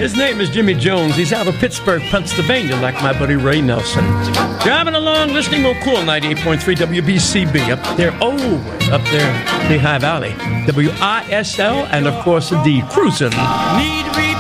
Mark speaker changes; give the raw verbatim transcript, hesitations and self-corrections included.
Speaker 1: His name is Jimmy Jones. He's out of Pittsburgh, Pennsylvania, like my buddy Ray Nelson. Driving along, listening on Cool ninety-eight point three W B C B up there, oh, up there, Lehigh Valley. W I S L, and of course, indeed, cruising.
Speaker 2: Need